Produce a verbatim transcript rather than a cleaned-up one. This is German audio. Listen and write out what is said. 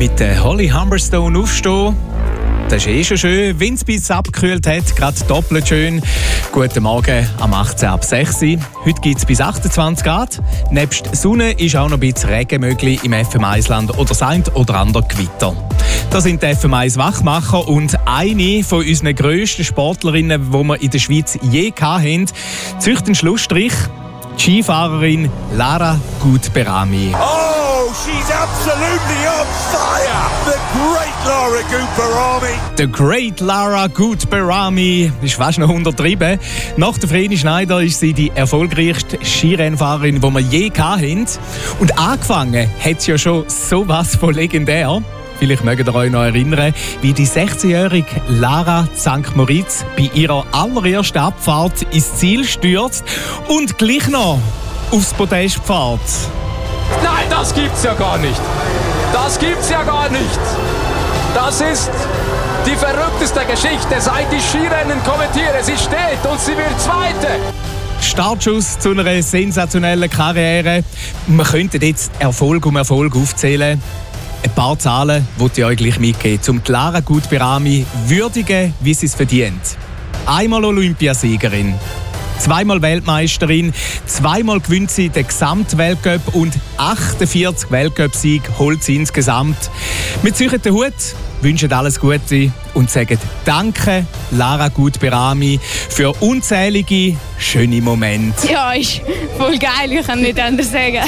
mit der Holly Humberstone aufstehen. Das ist eh schon schön, wenn es ein bisschen abgekühlt hat, gerade doppelt schön. Guten Morgen am achtzehn ab sechs. Heute gibt es bis achtundzwanzig Grad. Nebst Sonne ist auch noch ein bisschen Regen möglich im F M eins-Land oder das ein oder andere Gewitter. Das sind die F M eins Wachmacher und eine von unseren grössten Sportlerinnen, die wir in der Schweiz je hatten, züchtet einen Schlussstrich. Die Skifahrerin Lara Gut-Berami. Oh, she's absolutely on fire! The great Lara Gut-Berami! The great Lara Gut-Berami ist fast noch untertrieben. Nach der Vreni Schneider ist sie die erfolgreichste Skirennfahrerin, die wir je hatten. Und angefangen hat sie ja schon sowas von legendär. Vielleicht mögt ihr euch noch erinnern, wie die sechzehnjährige Lara Sankt Moritz bei ihrer allerersten Abfahrt ins Ziel stürzt und gleich noch aufs Podest fährt. Nein, das gibt's ja gar nicht. Das gibt's ja gar nicht. Das ist die verrückteste Geschichte, seit ich Skirennen kommentiere. Sie steht und sie wird Zweite. Startschuss zu einer sensationellen Karriere. Wir könnten jetzt Erfolg um Erfolg aufzählen. Ein paar Zahlen wollte ich euch gleich mitgeben, um Lara Gut-Berami würdigen, wie sie es verdient. Einmal Olympiasiegerin, zweimal Weltmeisterin, zweimal gewinnt sie den Gesamtweltcup und achtundvierzig Weltcup-Siege holt sie insgesamt. Wir ziehen den Hut, wünschen alles Gute und sagen Danke, Lara Gut-Berami, für unzählige schöne Momente. Ja, ist voll geil, ich kann nicht anders sagen.